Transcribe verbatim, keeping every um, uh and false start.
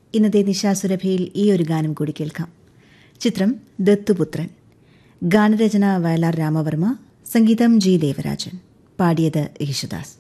ഇന്നത്തെ നിശാസുരഭിയിൽ ഈ ഒരു ഗാനം കൂടി കേൾക്കാം. ചിത്രം ദത്തുപുത്രൻ. ഗാനരചന വയലാർ രാമവർമ്മ, സംഗീതം ജി ദേവരാജൻ, പാടിയത് യേശുദാസ്.